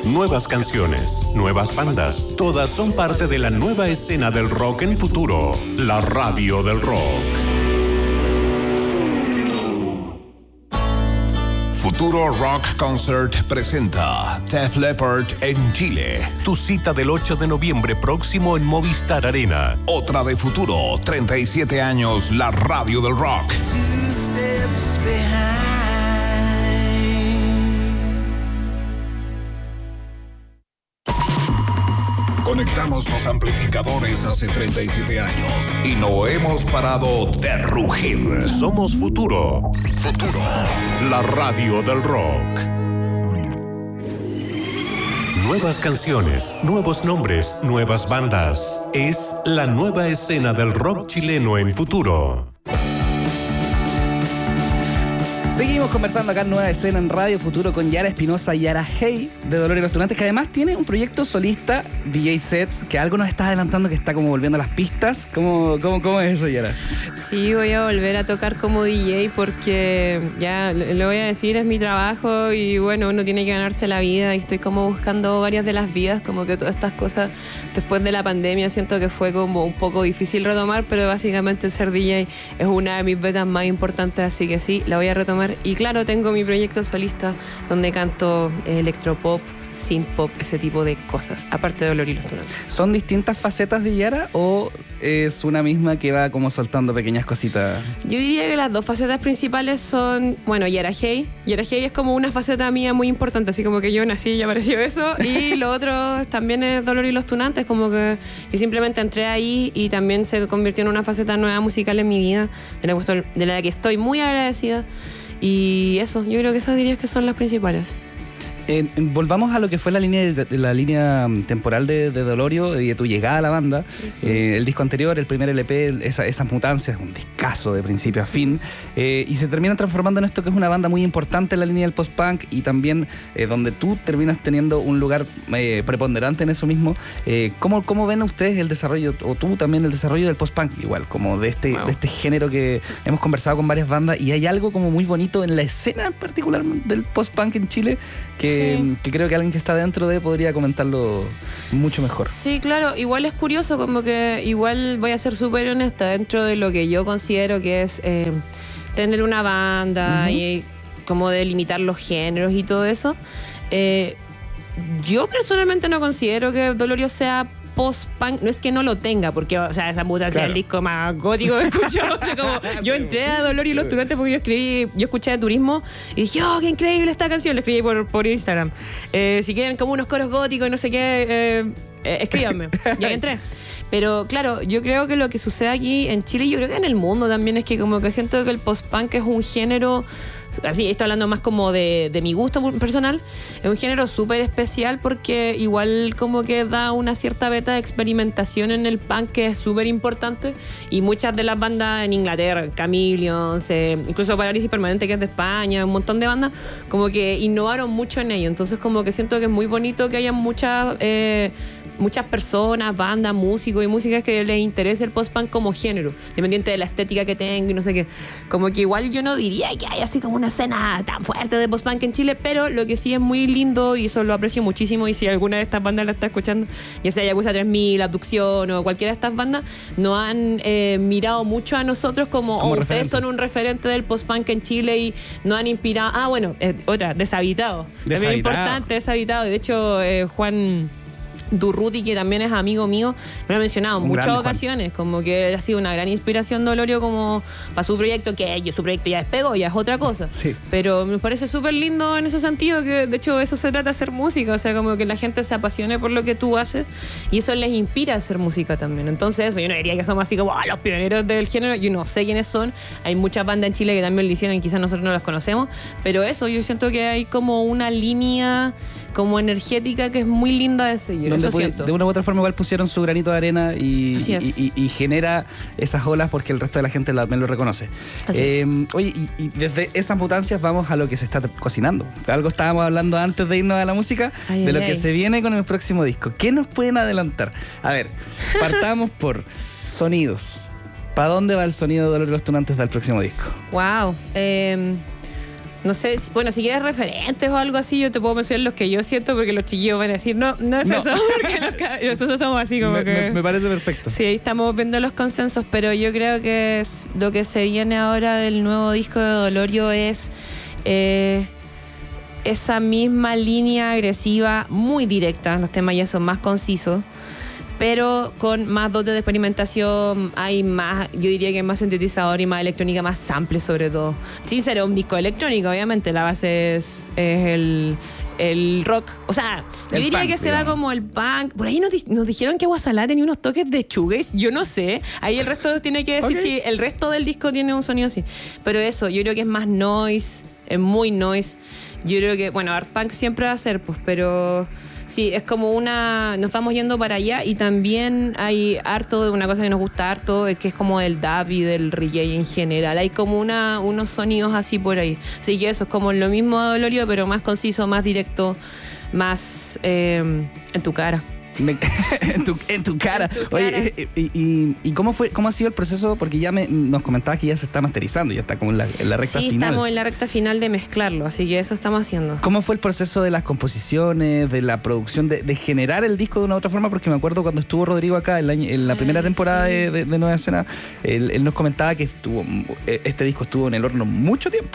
Nuevas canciones, nuevas bandas, todas son parte de la nueva escena del rock en futuro, la radio del rock. Futuro Rock Concert presenta Def Leppard en Chile. Tu cita del 8 de noviembre próximo en Movistar Arena. Otra de Futuro, 37 años, la radio del rock. 2 steps behind. Conectamos los amplificadores hace 37 años y no hemos parado de rugir. Somos Futuro. Futuro, la radio del rock. Nuevas canciones, nuevos nombres, nuevas bandas. Es la nueva escena del rock chileno en Futuro. Seguimos conversando acá en Nueva Escena en Radio Futuro con Yara Espinosa y Yara Hey de Dolor y los Tunantes, que además tiene un proyecto solista, DJ Sets, que algo nos está adelantando, que está como volviendo a las pistas. ¿Cómo es eso, Yara? Sí, voy a volver a tocar como DJ porque ya lo voy a decir, es mi trabajo y bueno, uno tiene que ganarse la vida y estoy como buscando varias de las vidas, como que todas estas cosas después de la pandemia siento que fue como un poco difícil retomar, pero básicamente ser DJ es una de mis metas más importantes, así que sí, la voy a retomar. Y claro, tengo mi proyecto solista donde canto electropop, synthpop, ese tipo de cosas, aparte de Dolor y los Tunantes. ¿Son distintas facetas de Yara o es una misma que va como soltando pequeñas cositas? Yo diría que las dos facetas principales son, bueno, Yara Hey. Yara Hey es como una faceta mía muy importante, así como que yo nací y apareció eso. Y lo otro también es Dolor y los Tunantes, como que yo simplemente entré ahí y también se convirtió en una faceta nueva musical en mi vida, de la que estoy muy agradecida. Y eso, yo creo que esas dirías que son las principales. Volvamos a lo que fue la línea temporal de Dolorio y de tu llegada a la banda. El disco anterior, el primer LP, esas mutancias, un discazo de principio a fin, y se termina transformando en esto que es una banda muy importante en la línea del post-punk y también donde tú terminas teniendo un lugar preponderante en eso mismo. ¿Cómo ven ustedes el desarrollo, o tú también el desarrollo del post-punk, igual, como de este género que hemos conversado con varias bandas, y hay algo como muy bonito en la escena en particular del post-punk en Chile que creo que alguien que está dentro de podría comentarlo mucho mejor. Sí, claro, igual es curioso, como que igual voy a ser súper honesta dentro de lo que yo considero que es tener una banda y como delimitar los géneros y todo eso. Yo personalmente no considero que Dolorio sea post-punk, no es que no lo tenga, porque, o sea, esa mutación es el disco más gótico que he escuchado. O sea, como yo entré a Dolor y los Tunantes porque yo escuché de Turismo y dije, oh, qué increíble esta canción, la escribí por Instagram. Si quieren como unos coros góticos, no sé qué, escríbanme. Y ahí entré. Pero claro, yo creo que lo que sucede aquí en Chile, yo creo que en el mundo también, es que como que siento que el post-punk es un género, así estoy hablando más como de mi gusto personal, es un género súper especial porque igual como que da una cierta beta de experimentación en el punk que es súper importante, y muchas de las bandas en Inglaterra, Chameleons, incluso Parálisis Permanente, que es de España, un montón de bandas como que innovaron mucho en ello. Entonces como que siento que es muy bonito que haya muchas personas, bandas, músicos y músicas que les interese el post-punk como género, dependiente de la estética que tenga y no sé qué. Como que igual yo no diría que hay así como una escena tan fuerte de post-punk en Chile, pero lo que sí es muy lindo, y eso lo aprecio muchísimo, y si alguna de estas bandas la está escuchando, ya sea Yakuza 3000, Abducción o cualquiera de estas bandas, nos han mirado mucho a nosotros como ustedes son un referente del post-punk en Chile y nos han inspirado. Otra, Deshabitado. También importante, Deshabitado. De hecho, Juan Durruti, que también es amigo mío, me lo ha mencionado en muchas ocasiones, como que ha sido una gran inspiración Dolorio como para su proyecto, que su proyecto ya despegó, ya es otra cosa. Sí. Pero me parece súper lindo en ese sentido, que de hecho eso se trata de hacer música, o sea, como que la gente se apasione por lo que tú haces y eso les inspira a hacer música también. Entonces eso, yo no diría que somos así como los pioneros del género, yo no sé quiénes son, hay muchas bandas en Chile que también lo hicieron y quizás nosotros no las conocemos, pero eso, yo siento que hay como una línea como energética que es muy linda de seguir. Eso siento. De una u otra forma igual pusieron su granito de arena y genera esas olas porque el resto de la gente también lo reconoce. Oye, y desde esas mutancias vamos a lo que se está cocinando. Algo estábamos hablando antes de irnos a la música, de lo que se viene con el próximo disco. ¿Qué nos pueden adelantar? A ver, partamos por sonidos. ¿Para dónde va el sonido de Dolor y los Tunantes del próximo disco? Wow. No sé, bueno, si quieres referentes o algo así, yo te puedo mencionar los que yo siento, porque los chiquillos van a decir, no es eso, porque nosotros somos así como que... Me parece perfecto. Sí, ahí estamos viendo los consensos, pero yo creo que lo que se viene ahora del nuevo disco de Dolorio es esa misma línea agresiva, muy directa, los temas ya son más concisos, pero con más dotes de experimentación, hay más, yo diría que más sintetizador y más electrónica, más sample sobre todo. Sin ser un disco electrónico, obviamente, la base es el rock. O sea, yo diría punk, que se va como el punk. Por ahí nos dijeron que Guasalá tenía unos toques de shoegaze, yo no sé. Ahí el resto tiene que decir, sí, el resto del disco tiene un sonido así. Pero eso, yo creo que es más noise, es muy noise. Yo creo que, bueno, art punk siempre va a ser, pues, pero... Sí, es como nos vamos yendo para allá, y también hay harto de una cosa que nos gusta harto, que es como del dub y del reggae en general. Hay como unos sonidos así por ahí. Así que eso es como lo mismo de Dolorio, pero más conciso, más directo, más en tu cara. En tu cara. Oye, ¿y cómo ha sido el proceso? Porque ya nos comentabas que ya se está masterizando, ya está como en la recta final. Sí, estamos en la recta final de mezclarlo, así que eso estamos haciendo. ¿Cómo fue el proceso de las composiciones, de la producción, de generar el disco de una u otra forma? Porque me acuerdo cuando estuvo Rodrigo acá en la primera temporada de Nueva Escena, él nos comentaba que este disco estuvo en el horno mucho tiempo.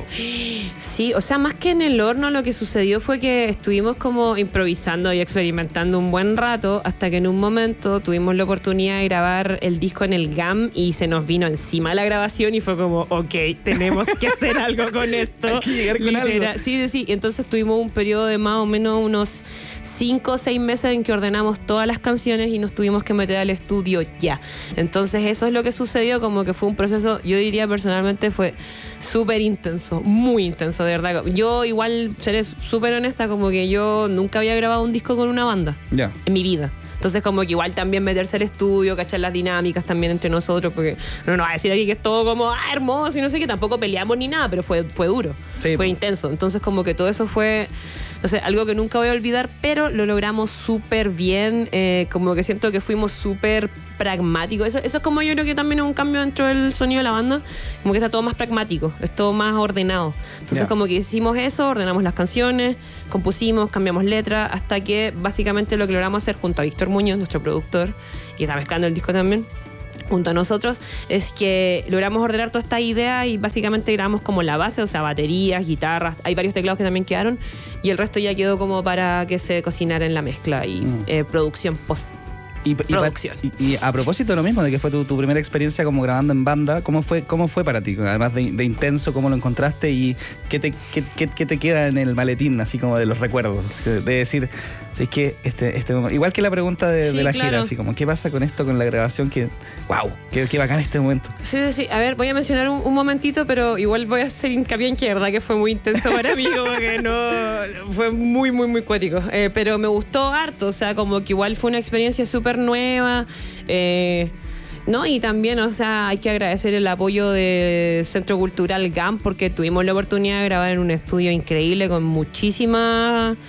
Sí, o sea, más que en el horno, lo que sucedió fue que estuvimos como improvisando y experimentando un buen rato, hasta que en un momento tuvimos la oportunidad de grabar el disco en el GAM y se nos vino encima la grabación y fue como, ok, tenemos que hacer algo con esto. Hay que llegar con algo. Sí. Entonces tuvimos un periodo de más o menos unos 5 o 6 meses en que ordenamos todas las canciones y nos tuvimos que meter al estudio ya. Entonces eso es lo que sucedió, como que fue un proceso, yo diría personalmente fue súper intenso, muy intenso, de verdad. Yo igual seré súper honesta, como que yo nunca había grabado un disco con una banda en mi vida. Entonces como que igual también meterse al estudio, cachar las dinámicas también entre nosotros, porque no nos va a decir aquí que es todo como hermoso y no sé qué, tampoco peleamos ni nada, pero fue duro, fue intenso. Entonces como que todo eso fue, no sé, algo que nunca voy a olvidar, pero lo logramos súper bien, como que siento que fuimos súper pragmáticos. Eso es como, yo creo que también es un cambio dentro del sonido de la banda, como que está todo más pragmático, es todo más ordenado. Entonces como que hicimos eso, ordenamos las canciones, compusimos, cambiamos letras, hasta que básicamente lo que logramos hacer junto a Víctor Muñoz, nuestro productor, que está mezclando el disco también, junto a nosotros, es que logramos ordenar toda esta idea y básicamente grabamos como la base, o sea, baterías, guitarras, hay varios teclados que también quedaron, y el resto ya quedó como para que se cocinara en la mezcla y producción producción. Y a propósito de lo mismo, de que fue tu primera experiencia como grabando en banda, ¿cómo fue para ti? Además de intenso, ¿cómo lo encontraste? ¿Y qué te queda en el maletín, así como de los recuerdos? De decir, si es que igual que la pregunta de la gira, así como, ¿qué pasa con esto, con la grabación? ¡Wow! ¡Qué bacán este momento! Sí. A ver, voy a mencionar un momentito, pero igual voy a hacer hincapié en que, verdad, que fue muy intenso para mí, como que fue muy, muy, muy cuático. Pero me gustó harto, o sea, como que igual fue una experiencia súper nueva. ¿No? Y también, o sea, hay que agradecer el apoyo del Centro Cultural GAM, porque tuvimos la oportunidad de grabar en un estudio increíble con muchísimas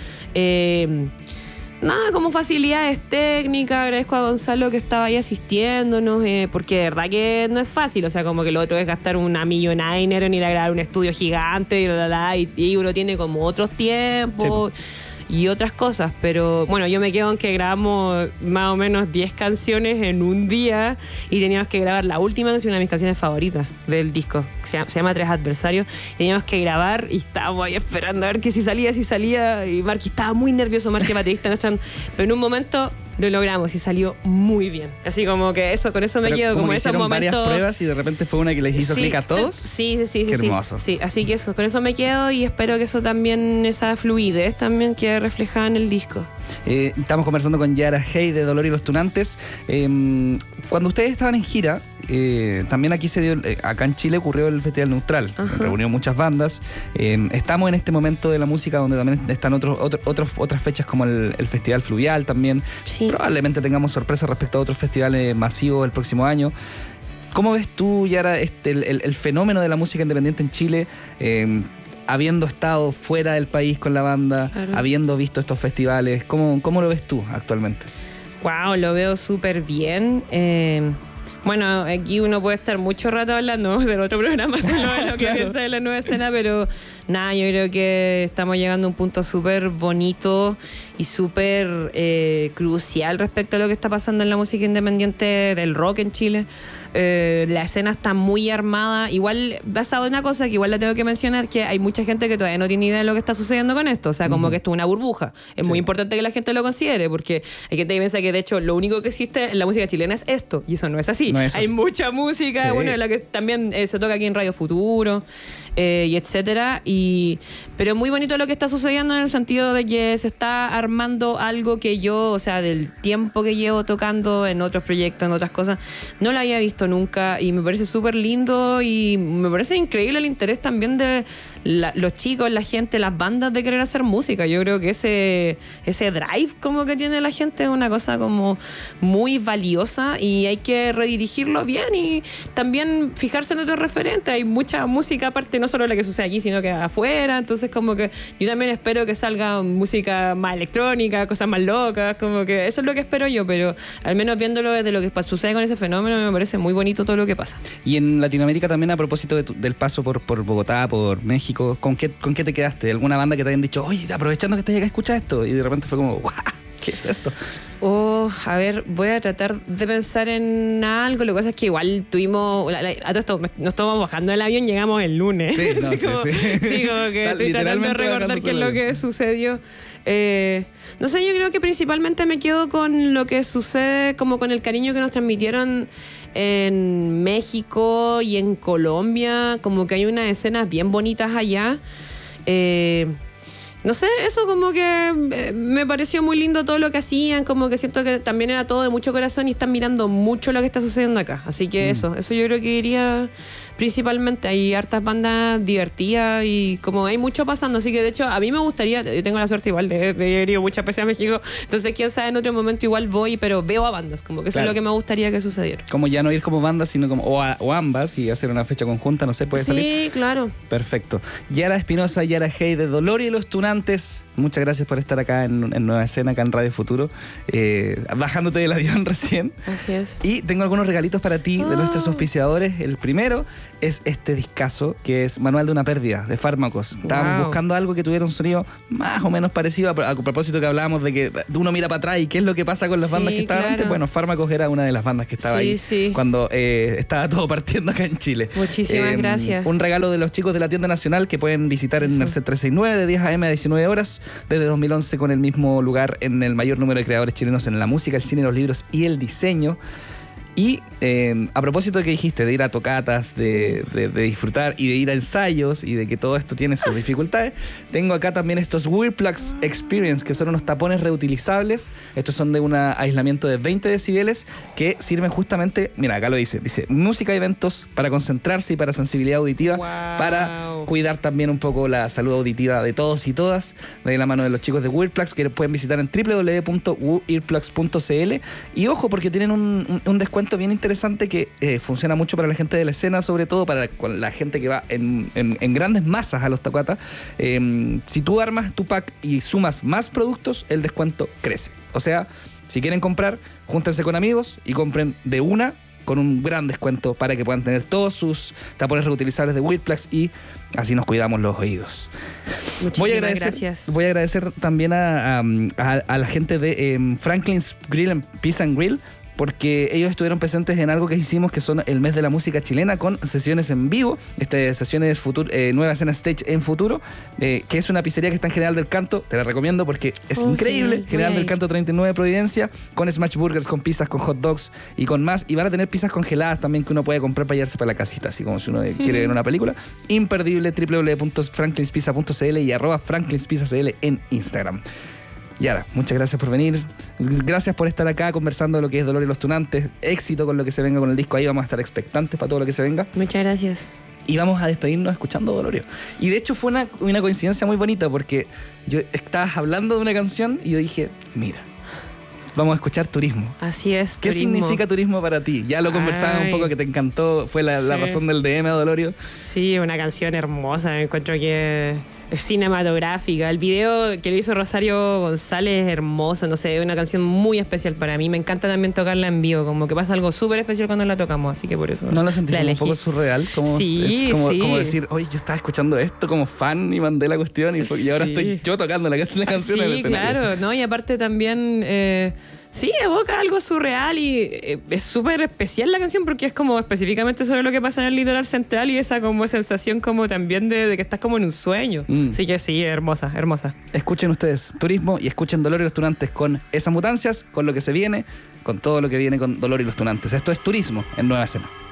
como facilidades técnicas. Agradezco a Gonzalo que estaba ahí asistiéndonos, porque de verdad que no es fácil, o sea, como que lo otro es gastar una millonada de dinero en ir a grabar un estudio gigante y uno tiene como otros tiempos. Sí. Y otras cosas, pero bueno, yo me quedo en que grabamos más o menos 10 canciones en un día y teníamos que grabar la última canción, una de mis canciones favoritas del disco, se llama Tres Adversarios. Teníamos que grabar y estábamos ahí esperando a ver que si salía, y Marky estaba muy nervioso, Marky baterista, pero en un momento lo logramos y salió muy bien. Así como que con eso me quedo, como esos momentos. Varias pruebas y de repente fue una que les hizo clic a todos. Sí. Qué hermoso. Sí, así que con eso me quedo y espero que eso también, esa fluidez también quede reflejada en el disco. Estamos conversando con Yara Hey de Dolorio y los Tunantes. Cuando ustedes estaban en gira, también aquí acá en Chile ocurrió el Festival Neutral. Reunió muchas bandas. Estamos en este momento de la música donde también están otras fechas como el Festival Fluvial también. Sí. Probablemente tengamos sorpresas respecto a otros festivales masivos el próximo año. ¿Cómo ves tú, Yara, el fenómeno de la música independiente en Chile? Habiendo estado fuera del país con la banda, habiendo visto estos festivales, ¿cómo lo ves tú actualmente? Wow, lo veo súper bien. Bueno, aquí uno puede estar mucho rato hablando, vamos a hacer otro programa solo de lo que piensa de la nueva escena, pero nada, yo creo que estamos llegando a un punto súper bonito y súper crucial respecto a lo que está pasando en la música independiente del rock en Chile. La escena está muy armada, igual basado en una cosa que igual la tengo que mencionar, que hay mucha gente que todavía no tiene idea de lo que está sucediendo con esto, o sea, como que esto es una burbuja. Es muy importante que la gente lo considere, porque hay gente que piensa que de hecho lo único que existe en la música chilena es esto, y eso no es así. Hay mucha música, bueno, la que también se toca aquí en Radio Futuro, y etcétera, pero muy bonito lo que está sucediendo en el sentido de que se está armando algo que yo, o sea, del tiempo que llevo tocando en otros proyectos, en otras cosas, no lo había visto nunca, y me parece súper lindo, y me parece increíble el interés también de los chicos, la gente, las bandas de querer hacer música. Yo creo que ese drive como que tiene la gente es una cosa como muy valiosa, y hay que redirigirlo bien y también fijarse en otros referentes. Hay mucha música aparte, no solo la que sucede aquí, sino que afuera. Entonces como que yo también espero que salga música más electrónica, cosas más locas, como que eso es lo que espero yo, pero al menos viéndolo desde lo que sucede con ese fenómeno, me parece muy bonito todo lo que pasa. Y en Latinoamérica también, a propósito del paso por Bogotá, por México, ¿con qué te quedaste? ¿Alguna banda que te hayan dicho, oye, aprovechando que estás acá, escucha esto? Y de repente fue como, ¡guau! ¿Qué es esto? A ver, voy a tratar de pensar en algo. Lo que pasa es que igual tuvimos... A todo esto, nos estamos bajando del avión, llegamos el lunes. Sí, no, sí, como que estoy tratando de recordar qué es lo que sucedió. No sé, yo creo que principalmente me quedo con lo que sucede, como con el cariño que nos transmitieron en México y en Colombia. Como que hay unas escenas bien bonitas allá. No sé, eso como que me pareció muy lindo todo lo que hacían, como que siento que también era todo de mucho corazón y están mirando mucho lo que está sucediendo acá. Así que eso yo creo que iría principalmente. Hay hartas bandas divertidas y como hay mucho pasando, así que de hecho a mí me gustaría, yo tengo la suerte igual de haber ido muchas veces a México, entonces quién sabe, en otro momento igual voy, pero veo a bandas, como que eso es lo que me gustaría que sucediera. Como ya no ir como bandas, sino como o ambas y hacer una fecha conjunta, no sé, puede salir. Sí, claro. Perfecto. Yara Espinosa, Yara Hey de Dolorio y los Tunantes, muchas gracias por estar acá en Nueva Escena, acá en Radio Futuro, bajándote del avión recién. Así es. Y tengo algunos regalitos para ti de nuestros auspiciadores. El primero es este discazo, que es Manual de una pérdida, de Fármacos. Estábamos buscando algo que tuviera un sonido más o menos parecido, a propósito que hablábamos de que uno mira para atrás y qué es lo que pasa con las bandas que estaban antes. Bueno, Fármacos era una de las bandas que estaba ahí cuando estaba todo partiendo acá en Chile. Muchísimas gracias. Un regalo de los chicos de la tienda nacional que pueden visitar en Merced 369 de 10 a.m. a 19 horas desde 2011, con el mismo lugar en el mayor número de creadores chilenos en la música, el cine, los libros y el diseño. Y a propósito de que dijiste, de ir a tocatas, de disfrutar y de ir a ensayos y de que todo esto tiene sus dificultades, tengo acá también estos Earplugs Experience, que son unos tapones reutilizables. Estos son de un aislamiento de 20 decibeles que sirven justamente, mira, acá lo dice música y eventos para concentrarse y para sensibilidad auditiva, para cuidar también un poco la salud auditiva de todos y todas, de la mano de los chicos de Earplugs, que pueden visitar en www.earplugs.cl. Y ojo, porque tienen un descuento bien interesante que funciona mucho para la gente de la escena, sobre todo para la gente que va en grandes masas a los tocatas. Si tú armas tu pack y sumas más productos, el descuento crece. O sea, si quieren comprar, júntense con amigos y compren de una con un gran descuento para que puedan tener todos sus tapones reutilizables de Earplugs y así nos cuidamos los oídos. Gracias. Voy a agradecer también a la gente de Franklin's Grill and Pizza and Grill, porque ellos estuvieron presentes en algo que hicimos, que son el mes de la música chilena, con sesiones en vivo, sesiones Nueva Escena Stage en Futuro, que es una pizzería que está en General del Canto. Te la recomiendo porque es increíble. General del Canto 39 Providencia, con smash burgers, con pizzas, con hot dogs y con más. Y van a tener pizzas congeladas también que uno puede comprar para llevarse para la casita, así como si uno quiere ver una película. Imperdible, www.franklinspizza.cl y @franklinspizzacl en Instagram. Yara, muchas gracias por venir. Gracias por estar acá conversando de lo que es Dolorio y los Tunantes. Éxito con lo que se venga con el disco. Ahí vamos a estar expectantes para todo lo que se venga. Muchas gracias. Y vamos a despedirnos escuchando Dolorio. Y de hecho fue una coincidencia muy bonita, porque yo estabas hablando de una canción y yo dije, mira, vamos a escuchar Turismo. Así es, ¿Qué significa Turismo para ti? Ya lo conversaba un poco, que te encantó. Fue la razón del DM a Dolorio. Sí, una canción hermosa. Me encuentro que cinematográfica. El video que lo hizo Rosario González es hermoso, no sé, es una canción muy especial para mí. Me encanta también tocarla en vivo, como que pasa algo súper especial cuando la tocamos, así que por eso. ¿No lo sentís un poco surreal? Sí, como decir, oye, yo estaba escuchando esto como fan y mandé la cuestión y ahora estoy yo tocando la canción. Sí, claro, ¿no? Y aparte también... sí, evoca algo surreal y es súper especial la canción porque es como específicamente sobre lo que pasa en el litoral central y esa como sensación como también de que estás como en un sueño. Así que sí, hermosa, hermosa. Escuchen ustedes Turismo y escuchen Dolor y los Tunantes con esas mutancias, con lo que se viene, con todo lo que viene con Dolor y los Tunantes. Esto es Turismo en Nueva Escena.